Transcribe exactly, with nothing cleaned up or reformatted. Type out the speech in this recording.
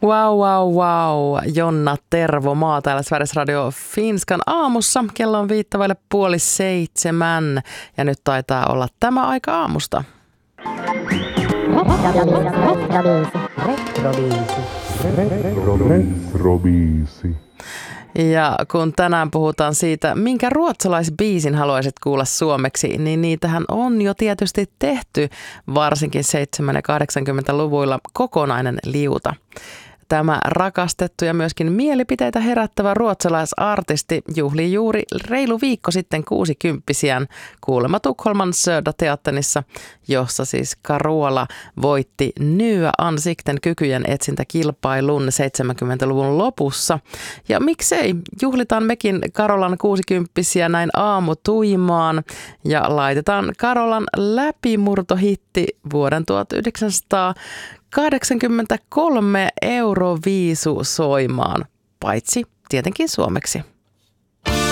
Wow, wow, wow. Jonna Tervo Maa täällä Sveriges Radio Finskan aamussa. Kello on viittavaille puoli seitsemän ja nyt taitaa olla tämä aika aamusta. Retrobiisi. Ja kun tänään puhutaan siitä, minkä ruotsalaisbiisin haluaisit kuulla suomeksi, niin niitähän on jo tietysti tehty, varsinkin seitsemänkymmentä- ja kahdeksankymmentäluvuilla kokonainen liuta. Tämä rakastettu ja myöskin mielipiteitä herättävä ruotsalaisartisti juhlii juuri reilu viikko sitten kuusikymppisiään kuulemma Tukholman Söderteatterissa, jossa siis Carola voitti Nya Ansikten kykyjen etsintäkilpailun seitsemänkymmentäluvun lopussa. Ja miksei, juhlitaan mekin Carolan kuusikymppisiä näin aamutuimaan ja laitetaan Carolan läpimurtohitti vuoden tuhatyhdeksänsataakahdeksankymmentäkolme Euroviisu soimaan, paitsi tietenkin suomeksi.